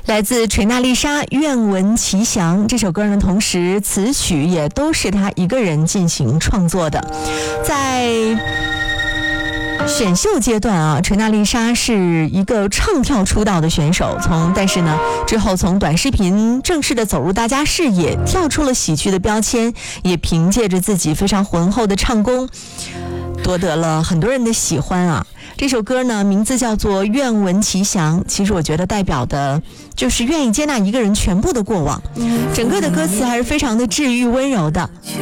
来自锤娜丽莎《愿闻其详》这首歌呢，同时词曲也都是她一个人进行创作的。在选秀阶段啊，锤娜丽莎是一个唱跳出道的选手，但是呢之后从短视频正式的走入大家视野，跳出了喜剧的标签，也凭借着自己非常浑厚的唱功夺得了很多人的喜欢啊。这首歌呢名字叫做《愿闻其详》，其实我觉得代表的就是愿意接纳一个人全部的过往，整个的歌词还是非常的治愈温柔的。